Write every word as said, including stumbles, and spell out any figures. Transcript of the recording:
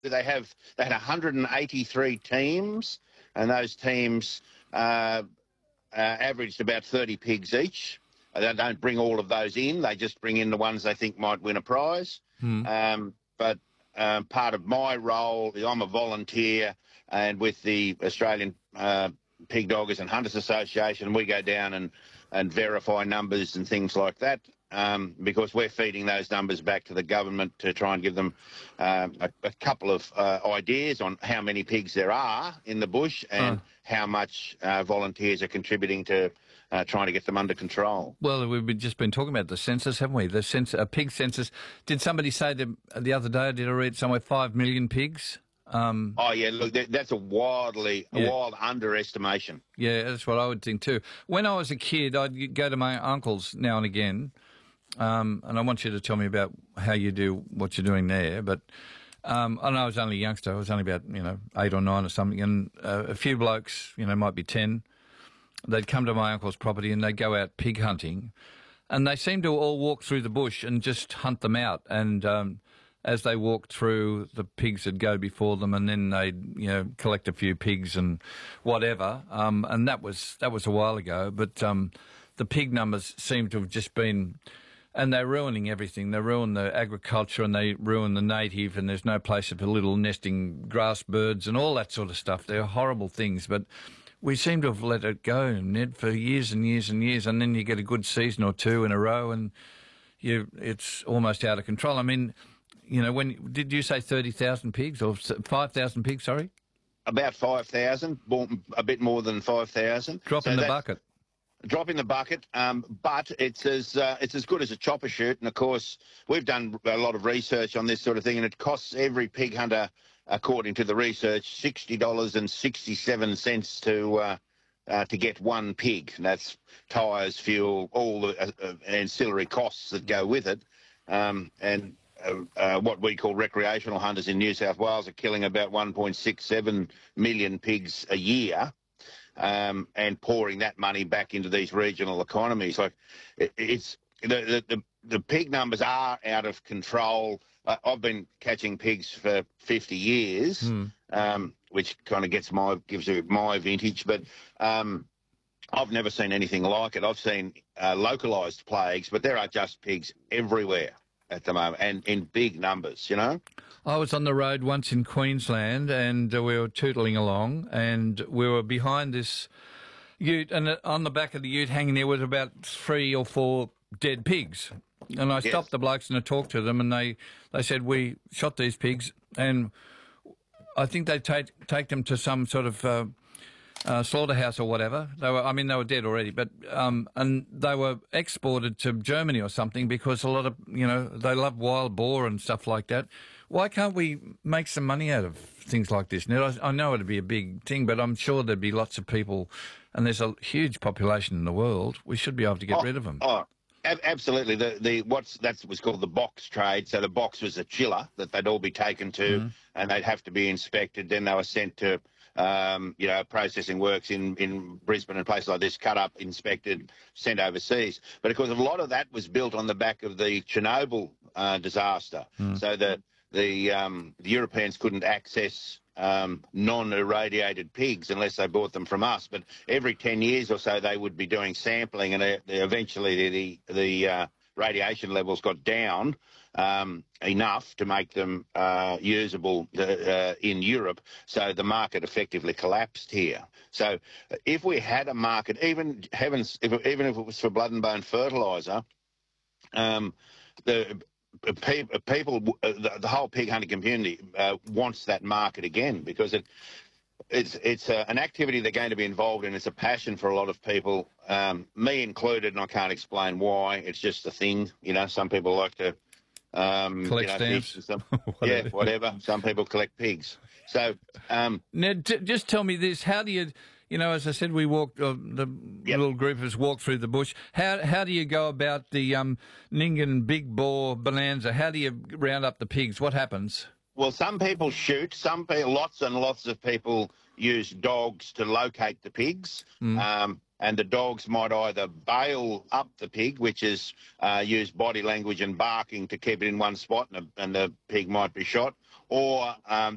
they have they had one hundred eighty-three teams, and those teams uh, uh, averaged about thirty pigs each. They don't bring all of those in; they just bring in the ones they think might win a prize. Hmm. Um, but um, part of my role is I'm a volunteer, and with the Australian uh, Pig Doggers and Hunters Association, we go down and and verify numbers and things like that. Um, because we're feeding those numbers back to the government to try and give them uh, a, a couple of uh, ideas on how many pigs there are in the bush and Huh. how much uh, volunteers are contributing to uh, trying to get them under control. Well, we've just been talking about the census, haven't we? The census, a pig census. Did somebody say that the other day, did I read somewhere, five million pigs? Um, Oh, yeah, look, that, that's a wildly, Yeah. a wild underestimation. yeah, that's what I would think too. When I was a kid, I'd go to my uncle's now and again, um, and I want you to tell me about how you do what you're doing there. But um, I know I was only a youngster. I was only about, you know, eight or nine or something, and uh, a few blokes, you know, might be ten, they'd come to my uncle's property and they'd go out pig hunting, and they seemed to all walk through the bush and just hunt them out. And um, as they walked through, the pigs would go before them, and then they'd, you know, collect a few pigs and whatever. Um, and that was that was a while ago. But um, the pig numbers seem to have just been, and they're ruining everything. They ruin the agriculture and they ruin the native, and there's no place for little nesting grass birds and all that sort of stuff. They're horrible things, but we seem to have let it go, Ned, for years and years and years, and then you get a good season or two in a row and you it's almost out of control. I mean, you know, when did you say thirty thousand pigs or five thousand pigs, sorry? About five thousand, a bit more than five thousand. Drop in the bucket. Drop in the bucket, um, but it's as uh, it's as good as a chopper shoot. And of course, we've done a lot of research on this sort of thing, and it costs every pig hunter, according to the research, sixty dollars and sixty-seven cents to uh, uh, to get one pig. And that's tyres, fuel, all the uh, uh, ancillary costs that go with it. Um, and uh, uh, what we call recreational hunters in New South Wales are killing about one point six seven million pigs a year. Um, and pouring that money back into these regional economies. Like it, it's the, the the the pig numbers are out of control. Uh, I've been catching pigs for fifty years, Mm. um, which kind of gets my gives you my vintage. But um, I've never seen anything like it. I've seen uh, localised plagues, but there are just pigs everywhere at the moment, and in big numbers. You know. I was on the road once in Queensland, and uh, we were tootling along, and we were behind this ute, and uh, on the back of the ute hanging there was about three or four dead pigs. And I Yes. stopped the blokes and I talked to them, and they, they said, we shot these pigs, and I think they take take them to some sort of uh, uh, slaughterhouse or whatever. They were, I mean, they were dead already, but um, and they were exported to Germany or something because a lot of, you know, they love wild boar and stuff like that. Why can't we make some money out of things like this? Now, I, I know it'd be a big thing, but I'm sure there'd be lots of people, and there's a huge population in the world. We should be able to get Oh, rid of them. Oh, ab- absolutely. The the what's that was called the box trade. So the box was a chiller that they'd all be taken to, Mhm. and they'd have to be inspected. Then they were sent to, um, you know, processing works in in Brisbane and places like this, cut up, inspected, sent overseas. But of course, a lot of that was built on the back of the Chernobyl uh, disaster. Mm. So that the um, the Europeans couldn't access um, non-irradiated pigs unless they bought them from us. But every ten years or so, they would be doing sampling, and they, they eventually the the uh, radiation levels got down um, enough to make them uh, usable uh, in Europe. So the market effectively collapsed here. So if we had a market, even heavens, if, even if it was for blood and bone fertiliser, um, the people, the, the whole pig hunting community uh, wants that market again, because it it's it's uh, an activity they're going to be involved in. It's a passion for a lot of people, um, me included, and I can't explain why. It's just a thing, you know. Some people like to um, Collect you know, stamps. fish and some, Whatever. yeah, whatever. Some people collect pigs. So um, Ned, t- just tell me this: how do you, you know, as I said, we walked. Uh, the Yep. little group of us walked through the bush. How how do you go about the um, Nyngan Big Boar Bonanza? How do you round up the pigs? What happens? well, some people shoot. Some people, lots and lots of people use dogs to locate the pigs. Mm. Um, and the dogs might either bail up the pig, which is uh, use body language and barking to keep it in one spot, and, a, and the pig might be shot, or um,